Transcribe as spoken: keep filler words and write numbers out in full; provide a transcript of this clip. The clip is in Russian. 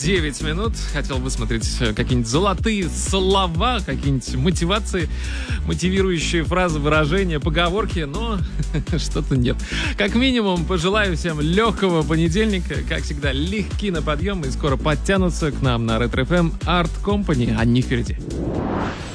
девять минут. Хотел высмотреть какие-нибудь золотые слова, какие-нибудь мотивации, мотивирующие фразы, выражения, поговорки, но что-то нет. Как минимум, пожелаю всем легкого понедельника. Как всегда, легки на подъем и скоро подтянутся к нам на Ретро эф эм Art Company. Они впереди.